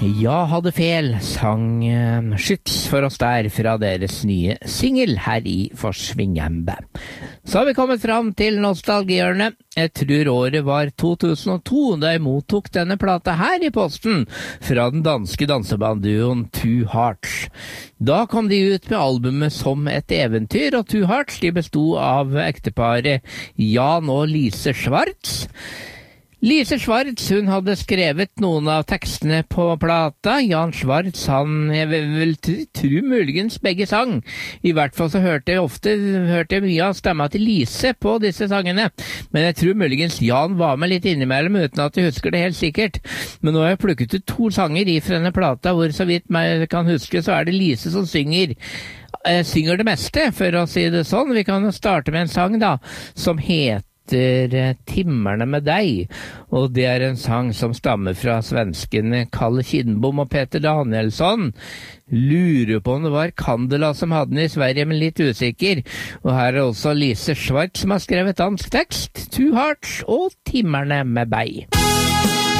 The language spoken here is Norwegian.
Ja, hadde fel, sang Skyts for oss der fra deres nye single her i Forsvingembe. Så har vi kommet fram til nostalgihjørnet. Jeg tror året var 2002 da jeg mottok denne plata her i posten fra den danske dansebandduoen Two Hearts. Da kom de ut med albumet Som et eventyr, og Two Hearts de bestod av ekteparet Jan og Lise Schwartz. Lise Schwartz, hun hadde skrevet noen av tekstene på plata. Jan Schwartz, jeg vil tro muligens begge sang. I hvert fall så hørte jeg mye av stemma til Lise på disse sangene. Men jeg tror muligens Jan var med litt innimellom, uten at jeg husker det helt sikkert. Men nå har jeg plukket ut 2 sanger fra denne plata, hvor så vidt jeg kan huske, så er det Lise som synger det meste, for å si det sånn. Vi kan starte med en sang da, som heter Timmerne med deg, og det er en sang som stammer fra svenskene Kalle Kindbom og Peter Danielsson. Lurer på om det var Candela som hadde den i Sverige, men litt usikker. Og her er også Lise Schwartz som har skrevet dansk tekst, Two Hearts og Timmerne med deg.